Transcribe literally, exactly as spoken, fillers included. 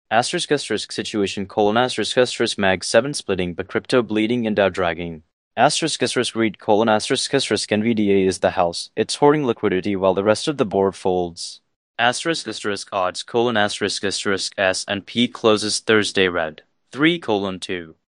Asterisk asterisk situation colon asterisk asterisk mag seven splitting but crypto bleeding and Dow dragging. Asterisk asterisk read colon asterisk asterisk N V D A is the house. It's hoarding liquidity while the rest of the board folds. Asterisk asterisk odds colon asterisk asterisk S and P closes Thursday red. three colon two.